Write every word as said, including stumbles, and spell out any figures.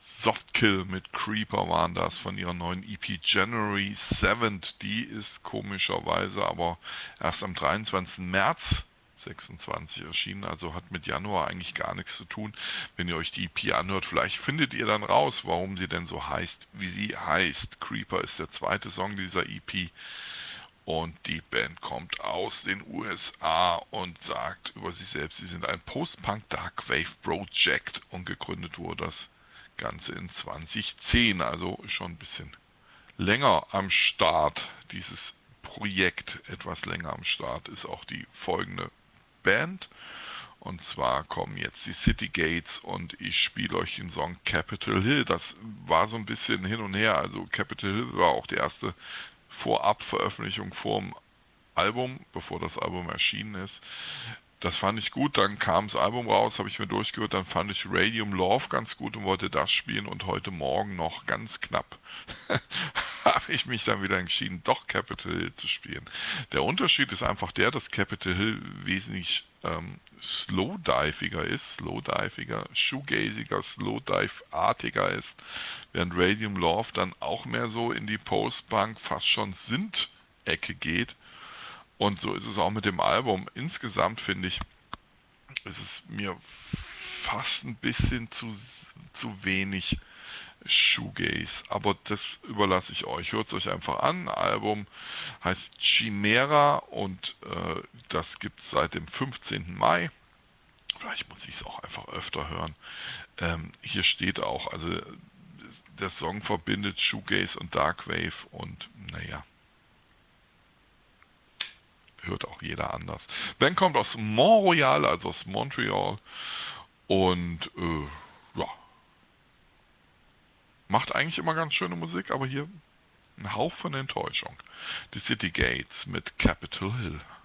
Softkill mit Creeper waren das von ihrer neuen E P January seventh. Die ist komischerweise aber erst am dreiundzwanzigsten März sechsundzwanzig erschienen, also hat mit Januar eigentlich gar nichts zu tun. Wenn ihr euch die E P anhört, vielleicht findet ihr dann raus, warum sie denn so heißt, wie sie heißt. Creeper ist der zweite Song dieser E P. Und die Band kommt aus den U S A und sagt über sich selbst, sie sind ein Post-Punk Dark Wave Project, und gegründet wurde das Ganze in zwanzig zehn, also schon ein bisschen länger am Start. Dieses Projekt etwas länger am Start ist auch die folgende Band. Und zwar kommen jetzt die City Gates und ich spiele euch den Song Capitol Hill. Das war so ein bisschen hin und her. Also Capitol Hill war auch die erste Vorab-Veröffentlichung vorm Album, bevor das Album erschienen ist. Das fand ich gut, dann kam das Album raus, habe ich mir durchgehört, dann fand ich Radium Love ganz gut und wollte das spielen, und heute Morgen noch ganz knapp habe ich mich dann wieder entschieden, doch Capitol Hill zu spielen. Der Unterschied ist einfach der, dass Capitol Hill wesentlich ähm, slowdiviger ist, slowdiviger, shoegaziger, slowdive-artiger ist, während Radium Love dann auch mehr so in die Post-Punk, fast schon Synth-Ecke geht. Und so ist es auch mit dem Album. Insgesamt finde ich, ist es mir fast ein bisschen zu, zu wenig Shoegaze. Aber das überlasse ich euch. Hört es euch einfach an. Album heißt Chimera und äh, das gibt es seit dem fünfzehnten Mai. Vielleicht muss ich es auch einfach öfter hören. Ähm, hier steht auch, also der Song verbindet Shoegaze und Darkwave, und naja, hört auch jeder anders. Ben kommt aus Montreal, also aus Montreal, und äh, ja, macht eigentlich immer ganz schöne Musik, aber hier ein Hauch von Enttäuschung. Die City Gates mit Capitol Hill.